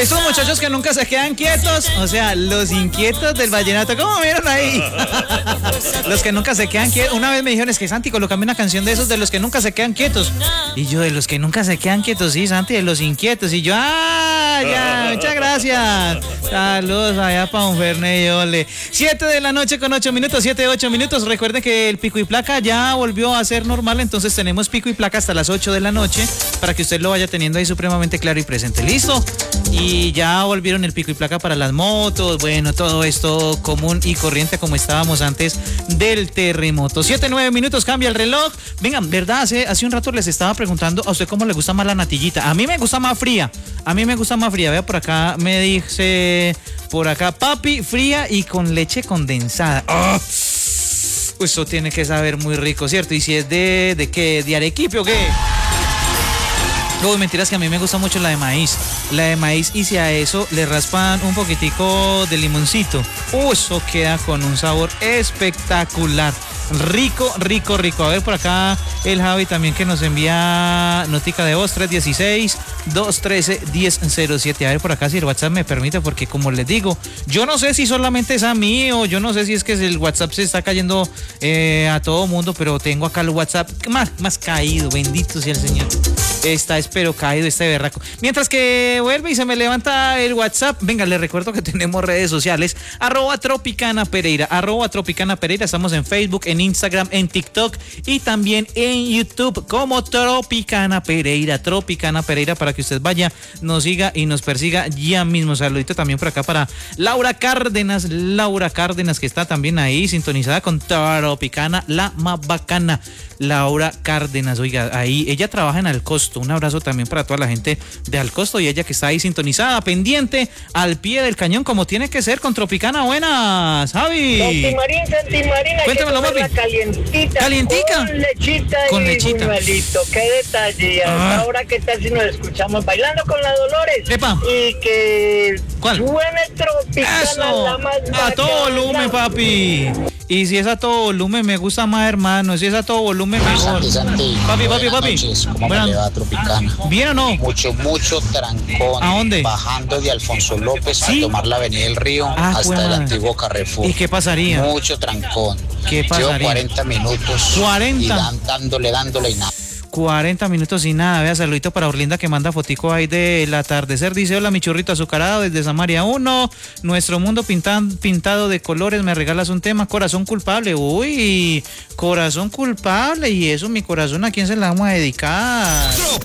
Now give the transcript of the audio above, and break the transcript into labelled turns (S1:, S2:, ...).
S1: Esos muchachos que nunca se quedan quietos, o sea, los inquietos del vallenato, ¿cómo vieron ahí? Los que nunca se quedan quietos. Una vez me dijeron, es que Santi, colócame una canción de esos de los que nunca se quedan quietos. Y yo, de los que nunca se quedan quietos, sí, Santi, de los inquietos. Y yo, ya, muchas gracias. Saludos allá para un Fernet y ole. 7 de la noche con 8 minutos, 7, 8 minutos. Recuerden que el pico y placa ya volvió a ser normal, entonces tenemos pico y placa hasta las 8 de la noche para que usted lo vaya teniendo ahí supremamente claro y presente. ¿Listo? Y ya volvieron el pico y placa para las motos, bueno, todo esto común y corriente como estábamos antes del terremoto. 7, 9 minutos, cambia el reloj. Vengan, ¿verdad? Hace un rato les estaba preguntando a usted cómo le gusta más la natillita. A mí me gusta más fría. Vea, por acá me dice, por acá, papi, fría y con leche condensada. ¡Oh! Eso tiene que saber muy rico, ¿cierto? ¿Y si es de qué? ¿De arequipe o qué? Uy, mentiras, que a mí me gusta mucho la de maíz. La de maíz, y si a eso le raspan un poquitico de limoncito. Eso queda con un sabor espectacular. Rico, rico, rico. A ver, por acá el Javi también que nos envía notica de voz, 316-213-1007. A ver, por acá si el WhatsApp me permite, porque como les digo, yo no sé si solamente es a mí o yo no sé si es que el WhatsApp se está cayendo a todo mundo, pero tengo acá el WhatsApp más caído, bendito sea el Señor. Está, espero, caído este berraco. Mientras que vuelve y se me levanta el WhatsApp, venga, les recuerdo que tenemos redes sociales, @Tropicana Pereira, @Tropicana Pereira, estamos en Facebook, en Instagram, en TikTok y también en YouTube como Tropicana Pereira, para que usted vaya, nos siga y nos persiga ya mismo. Saludito también por acá para Laura Cárdenas que está también ahí sintonizada con Tropicana, la más bacana. Laura Cárdenas, oiga, ahí ella trabaja en Alcosto. Un abrazo también para toda la gente de Alcosto y ella que está ahí sintonizada, pendiente, al pie del cañón, como tiene que ser con Tropicana. Buenas, Javi.
S2: Santi Marín,
S1: cuéntamelo, papi.
S2: Calientica.
S1: Con lechita.
S2: Buñuelito, qué detalle. Ahora, ¿qué tal si nos escuchamos bailando con la Dolores?
S1: Epa.
S2: Y que
S1: ¿cuál?
S2: Suene Tropicana.
S1: Eso.
S2: La más
S1: a todo volumen, papi. Y si es a todo volumen, me gusta más, hermano. Si es a todo volumen, mejor.
S3: Santi.
S1: Papi.
S3: Noches. ¿Cómo me le va a Tropicana?
S1: ¿Bien o no?
S3: Mucho trancón.
S1: ¿A dónde?
S3: Bajando de Alfonso López,
S1: ¿sí?
S3: a tomar la avenida del Río hasta el antiguo Carrefour.
S1: ¿Y qué pasaría?
S3: Mucho trancón.
S1: ¿Qué pasaría?
S3: Llevo 40 minutos.
S1: 40.
S3: Y dándole y nada.
S1: 40 minutos y nada. Vea, saludito para Orlinda que manda fotico ahí del atardecer. Dice, hola, mi churrito azucarado desde Samaria 1. Nuestro mundo pintado de colores. Me regalas un tema, corazón culpable. Uy, corazón culpable. Y eso, mi corazón, ¿a quién se la vamos a dedicar?